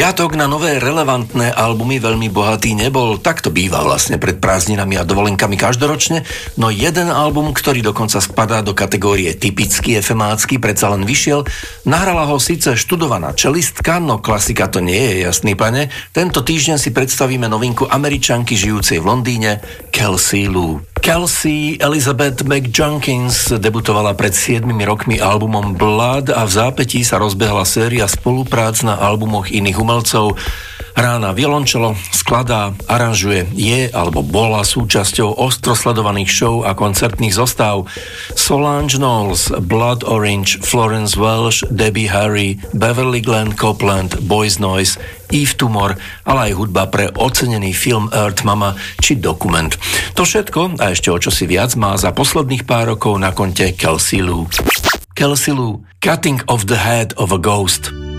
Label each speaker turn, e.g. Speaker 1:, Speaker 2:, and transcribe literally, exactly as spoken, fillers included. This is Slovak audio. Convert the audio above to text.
Speaker 1: Piatok na nové relevantné albumy veľmi bohatý nebol, tak to býva vlastne pred prázdninami a dovolenkami každoročne, no jeden album, ktorý dokonca spadá do kategórie typický efemácky, predsa len vyšiel, nahrala ho síce študovaná čelistka, no klasika to nie je, jasný pane. Tento týždeň si predstavíme novinku Američanky žijúcej v Londýne, Kelsey Lou. Kelsey Elizabeth McJunkins debutovala pred siedmimi rokmi albumom Blood a v zápätí sa rozbehla séria spoluprác na albumoch iných umelcov. Hrá na violončelo, skladá, aranžuje, je alebo bola súčasťou ostro sledovaných show a koncertných zostav. Solange Knowles, Blood Orange, Florence Welch, Debbie Harry, Beverly Glenn Copeland, Boys Noise, Eve Tumor, ale aj hudba pre ocenený film Earth Mama či dokument. To všetko a ešte o čosi viac má za posledných pár rokov na konte Kelsey Lou. Kelsey Lou, Cutting Off the Head of a Ghost.